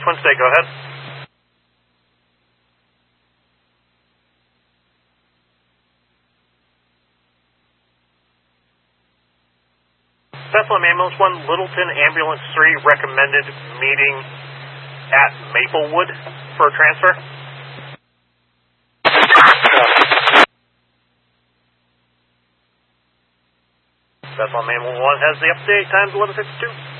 Twin State, go ahead. Bethlehem Ambulance 1, Littleton Ambulance 3 recommended meeting at Maplewood for a transfer. Bethlehem Ambulance 1 has the update, time's 11:52.